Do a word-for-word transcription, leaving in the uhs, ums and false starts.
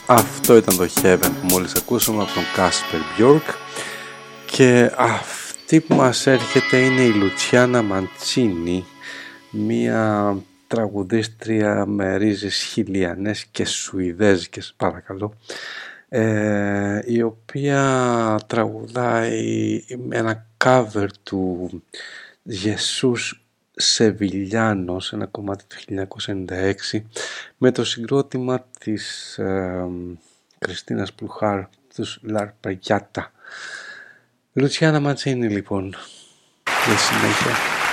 Αυτό ήταν το Heaven που μόλις ακούσαμε από τον Κάσπερ Björk, και αυτή που μας έρχεται είναι η Λουτσιάνα Μαντσίνη, μία τραγουδίστρια με ρίζες χιλιανές και σουηδέζικες, παρακαλώ, ε, η οποία τραγουδάει με ένα cover του Γεσούς Σεβιλιάνος, ένα κομμάτι του χίλια εννιακόσια ενενήντα έξι, με το συγκρότημα της ε, Κριστίνας Πλουχάρ, τους Λαρπαγιάτα. Λουτσιάνα Ματσίνη λοιπόν, για συνέχεια.